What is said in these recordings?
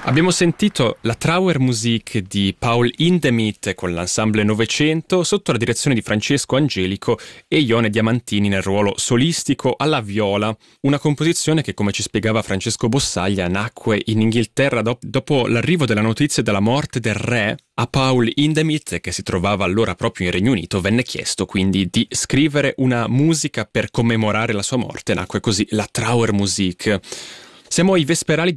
Abbiamo sentito la Trauermusik di Paul Hindemith con l'Ensemble Novecento sotto la direzione di Francesco Angelico e Ione Diamantini nel ruolo solistico alla viola, una composizione che, come ci spiegava Francesco Bossaglia, nacque in Inghilterra dopo l'arrivo della notizia della morte del re. A Paul Hindemith, che si trovava allora proprio in Regno Unito, venne chiesto quindi di scrivere una musica per commemorare la sua morte. Nacque così la Trauermusik. Siamo ai Vesperali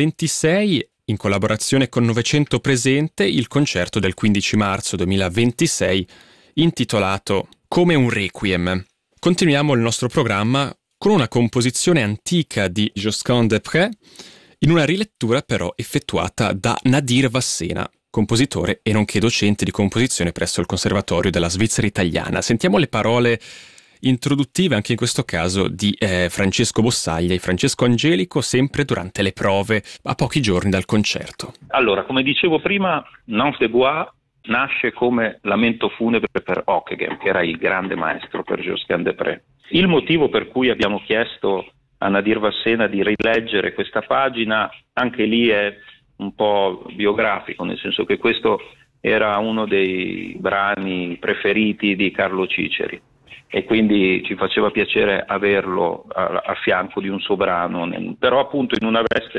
2026. In collaborazione con Novecento presente il concerto del 15 marzo 2026 intitolato Come un Requiem. Continuiamo il nostro programma con una composizione antica di Josquin des Prez, in una rilettura però effettuata da Nadir Vassena, compositore e nonché docente di composizione presso il Conservatorio della Svizzera Italiana. Sentiamo le parole introduttive anche in questo caso di Francesco Bossaglia e Francesco Angelico, sempre durante le prove a pochi giorni dal concerto. Allora, come dicevo prima, Nymphe de Bois nasce come lamento funebre per Ockeghem, che era il grande maestro per Josquin des Prez. Il motivo per cui abbiamo chiesto a Nadir Vassena di rileggere questa pagina, anche lì è un po' biografico, nel senso che questo era uno dei brani preferiti di Carlo Ciceri. E quindi ci faceva piacere averlo a fianco di un sovrano, però appunto in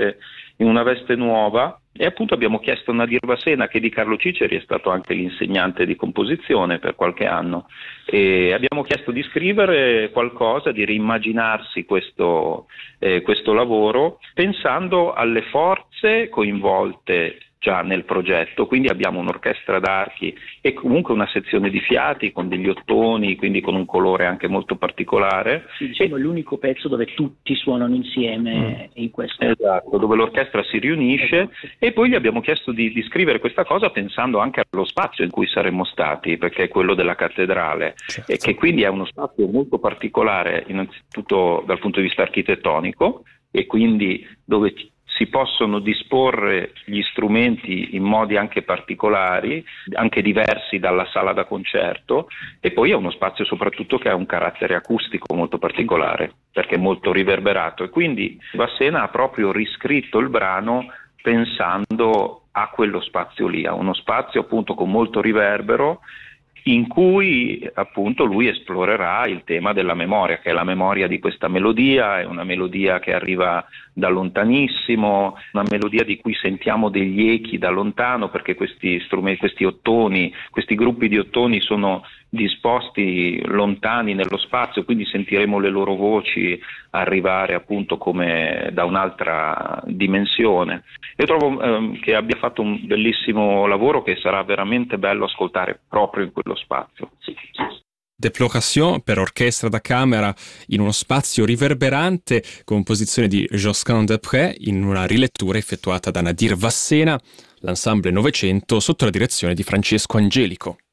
una veste nuova. E appunto abbiamo chiesto a Nadir Vassena, che di Carlo Ciceri è stato anche l'insegnante di composizione per qualche anno, e abbiamo chiesto di scrivere qualcosa, di riimmaginarsi questo lavoro, pensando alle forze coinvolte già nel progetto. Quindi abbiamo un'orchestra d'archi e comunque una sezione di fiati con degli ottoni, quindi con un colore anche molto particolare. Sì, diciamo, è l'unico pezzo dove tutti suonano insieme in questo. Esatto, dove l'orchestra si riunisce. E poi gli abbiamo chiesto di scrivere questa cosa pensando anche allo spazio in cui saremmo stati, perché è quello della cattedrale, certo. E che quindi è uno spazio molto particolare, innanzitutto dal punto di vista architettonico, e quindi dove si possono disporre gli strumenti in modi anche particolari, anche diversi dalla sala da concerto, e poi è uno spazio soprattutto che ha un carattere acustico molto particolare, perché è molto riverberato, e quindi Vassena ha proprio riscritto il brano pensando a quello spazio lì, a uno spazio appunto con molto riverbero, in cui appunto lui esplorerà il tema della memoria, che è la memoria di questa melodia. È una melodia che arriva da lontanissimo, una melodia di cui sentiamo degli echi da lontano, perché questi strumenti, questi ottoni, questi gruppi di ottoni sono disposti lontani nello spazio, quindi sentiremo le loro voci arrivare appunto come da un'altra dimensione. Io trovo che abbia fatto un bellissimo lavoro, che sarà veramente bello ascoltare proprio in quello spazio. Sì. Déploration per orchestra da camera in uno spazio riverberante, composizione di Josquin des Prez in una rilettura effettuata da Nadir Vassena, l'Ensemble Novecento sotto la direzione di Francesco Angelico.